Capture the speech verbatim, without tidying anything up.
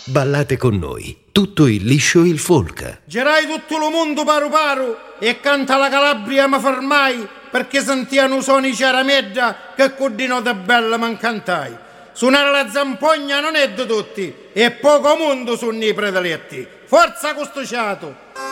Ballate con noi, tutto il liscio il folk. Girai tutto il mondo paru paru e canta la Calabria ma fermai perché sentiano suoni ciaramedda che cudino da bella mancantai. Suonare la zampogna non è di tutti e poco mondo sono i predaletti. Forza costociato!